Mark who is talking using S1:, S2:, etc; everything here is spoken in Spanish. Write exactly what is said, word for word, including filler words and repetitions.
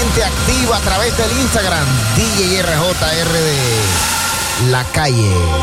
S1: totalmente activa a través del Instagram D J R J R de La Calle.